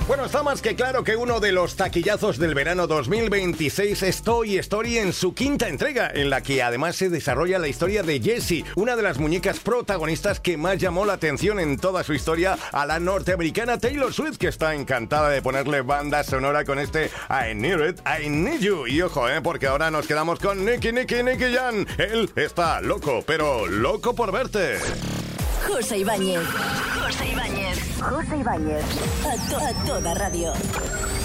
Bueno, está más que claro que uno de los taquillazos del verano 2026 es Toy Story en su quinta entrega, en la que además se desarrolla la historia de Jessie, una de las muñecas protagonistas que más llamó la atención en toda su historia a la norteamericana Taylor Swift, que está encantada de ponerle banda sonora con este I Need It, I Need You. Y ojo, porque ahora nos quedamos con Nicky Jam. Él está loco, pero loco por verte. José Ibáñez. A toda radio.